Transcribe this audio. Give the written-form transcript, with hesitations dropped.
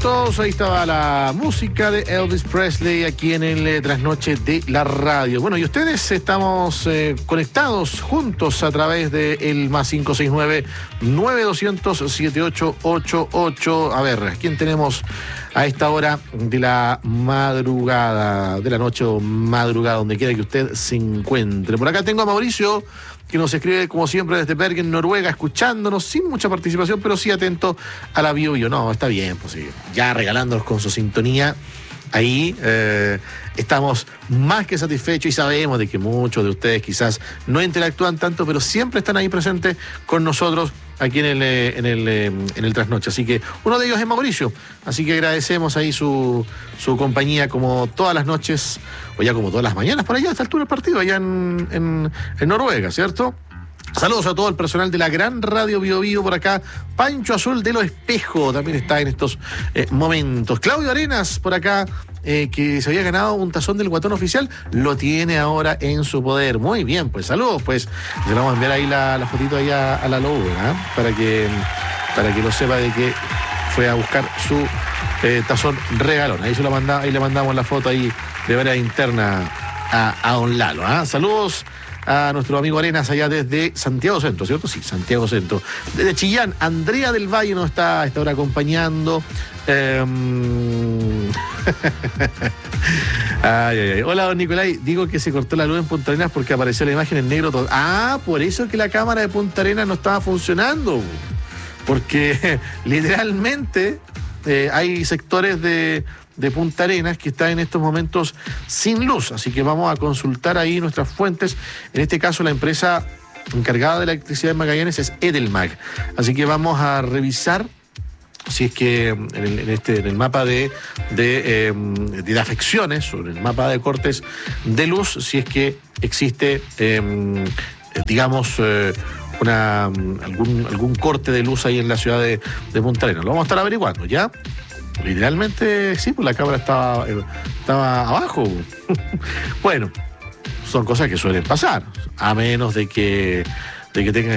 todos, ahí estaba la música de Elvis Presley aquí en el Trasnoche de la Radio. Bueno, y ustedes estamos conectados juntos a través del más 569-9200-7888. A ver, ¿quién tenemos a esta hora de la madrugada, de la noche o madrugada, donde quiera que usted se encuentre? Por acá tengo a Mauricio, que nos escribe como siempre desde Bergen, Noruega, escuchándonos sin mucha participación, pero sí atento a la bio. No, está bien, pues sí, ya regalándonos con su sintonía. Ahí estamos más que satisfechos y sabemos de que muchos de ustedes quizás no interactúan tanto, pero siempre están ahí presentes con nosotros aquí en el Trasnoche. Así que uno de ellos es Mauricio. Así que agradecemos ahí su compañía como todas las noches, o ya como todas las mañanas por allá, a esta altura del partido, allá en Noruega, ¿cierto? Saludos a todo el personal de la gran Radio Bio Bio por acá. Pancho Azul de los Espejos también está en estos momentos. Claudio Arenas por acá, que se había ganado un tazón del Guatón Oficial, lo tiene ahora en su poder. Muy bien, pues saludos, pues. Le vamos a enviar ahí la fotito ahí a la Lobo, ¿eh? para que lo sepa de que fue a buscar su tazón regalón. Ahí le mandamos la foto ahí de manera interna a don Lalo, ¿eh? Saludos a nuestro amigo Arenas allá desde Santiago Centro, ¿cierto? Sí, Santiago Centro. Desde Chillán, Andrea del Valle nos está a esta hora acompañando. Hola, don Nicolai. Digo que se cortó la luz en Punta Arenas porque apareció la imagen en negro todo. Ah, por eso es que la cámara de Punta Arenas no estaba funcionando. Porque literalmente hay sectores de Punta Arenas que está en estos momentos sin luz, así que vamos a consultar ahí nuestras fuentes. En este caso la empresa encargada de la electricidad de Magallanes es Edelmag, así que vamos a revisar si es que en el mapa de afecciones, o en el mapa de cortes de luz, si es que existe algún corte de luz ahí en la ciudad de Punta Arenas. Lo vamos a estar averiguando, ¿ya? Literalmente, sí, pues la cámara estaba abajo. Bueno, son cosas que suelen pasar, a menos de que tengan